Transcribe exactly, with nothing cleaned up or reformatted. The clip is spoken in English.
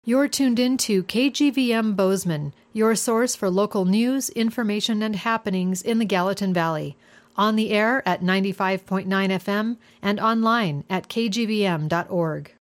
You're tuned in to K G V M Bozeman, your source for local news, information, and happenings in the Gallatin Valley. On the air at ninety-five point nine F M and online at k g v m dot org.